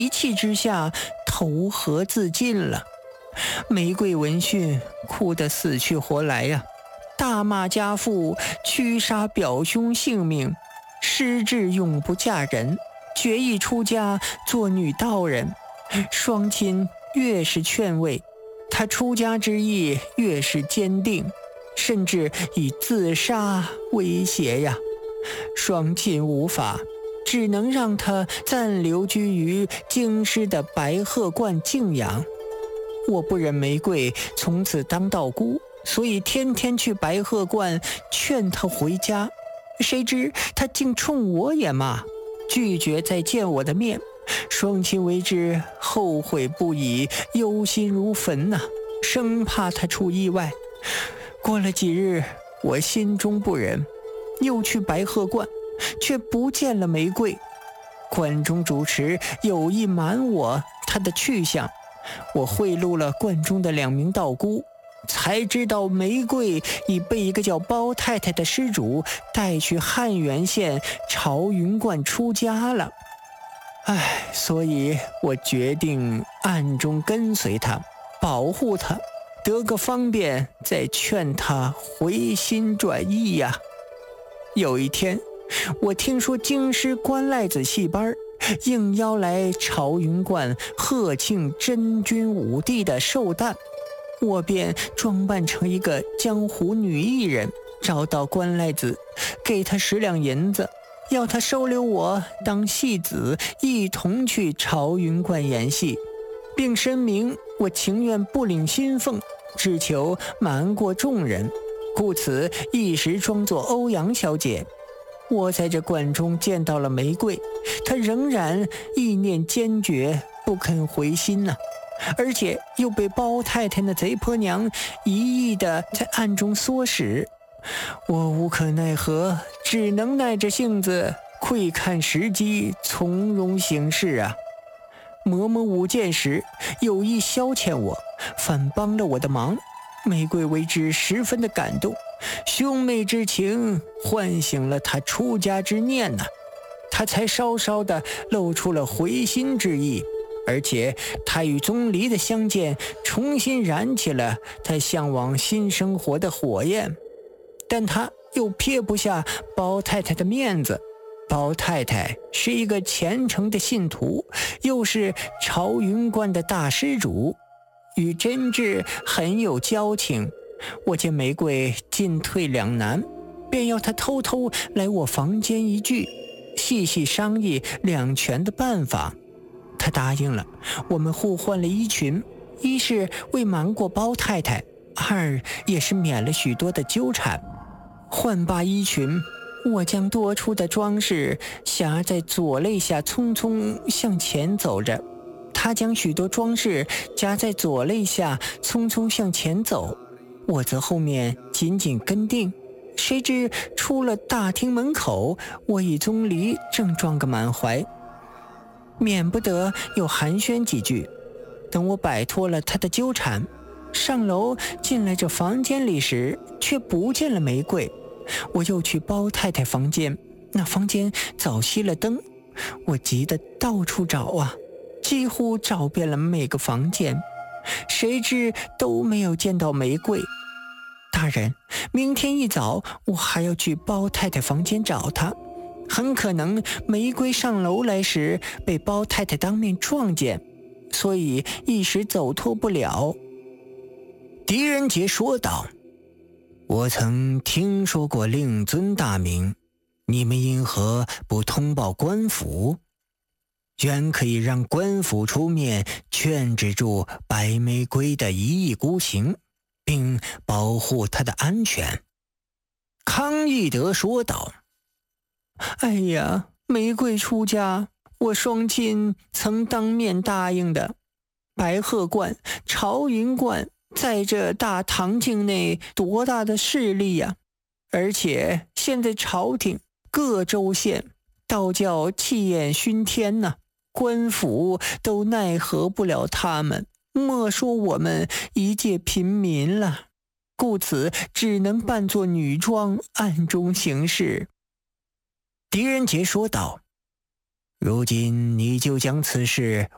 一气之下投河自尽了。玫瑰闻讯哭得死去活来呀，大骂家父屈杀表兄性命，失志永不嫁人，决意出家做女道人。双亲越是劝慰，他出家之意越是坚定，甚至以自杀威胁呀。双亲无法，只能让他暂留居于京师的白鹤观静养。我不忍玫瑰从此当道姑，所以天天去白鹤观劝他回家。谁知他竟冲我也骂，拒绝再见我的面。双亲为之后悔不已，忧心如焚呐，生怕他出意外。过了几日，我心中不忍，又去白鹤观，却不见了玫瑰。观中主持有意瞒我他的去向，我贿赂了观中的2名道姑，才知道玫瑰已被一个叫包太太的施主带去汉源县朝云观出家了。所以我决定暗中跟随他，保护他，得个方便再劝他回心转意呀。有一天，我听说京师关赖子戏班应邀来朝云观贺庆真君武帝的寿诞，我便装扮成一个江湖女艺人，找到关赖子，给他10两银子，要他收留我当戏子，一同去朝云观演戏，并申明我情愿不领薪俸，只求瞒过众人，故此一时装作欧阳小姐。我在这馆中见到了玫瑰，她仍然意念坚决，不肯回心呐，而且又被包太太那贼婆娘一意的在暗中唆使。我无可奈何，只能耐着性子，窥看时机，从容行事啊。嬷嬷舞剑时有意消遣我，反帮了我的忙，玫瑰为之十分的感动，兄妹之情唤醒了他出家之念呐，他才稍稍的露出了回心之意，而且他与钟离的相见重新燃起了他向往新生活的火焰。但他又撇不下包太太的面子，包太太是一个虔诚的信徒，又是朝云观的大施主，与真挚很有交情。我见玫瑰进退两难，便要他偷偷来我房间一聚，细细商议两全的办法。他答应了，我们互换了衣裙，一是为瞒过包太太，二也是免了许多的纠缠。换罢衣裙，我将多出的装饰夹在左肋下，匆匆向前走着。他将许多装饰夹在左肋下，匆匆向前走，我则后面紧紧跟定。谁知出了大厅门口，我与钟离正撞个满怀，免不得又寒暄几句。等我摆脱了他的纠缠，上楼进来这房间里时，却不见了玫瑰。我又去包太太房间，那房间早熄了灯，我急得到处找啊，几乎找遍了每个房间，谁知都没有见到玫瑰。大人，明天一早我还要去包太太房间找她，很可能玫瑰上楼来时被包太太当面撞见，所以一时走脱不了。狄仁杰说道：我曾听说过令尊大名，你们因何不通报官府？原可以让官府出面劝止住白玫瑰的一意孤行，并保护她的安全。康义德说道：哎呀，玫瑰出家，我双亲曾当面答应的。白鹤观、朝云观在这大唐境内多大的势力呀！而且现在朝廷各州县道教气焰熏天呐，官府都奈何不了他们，莫说我们一介平民了，故此只能扮作女装，暗中行事。狄仁杰说道：如今你就将此事